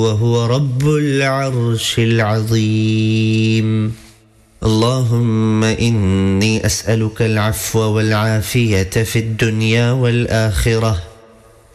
وهو رب العرش العظيم. اللهم إني أسألك العفو والعافية في الدنيا والآخرة،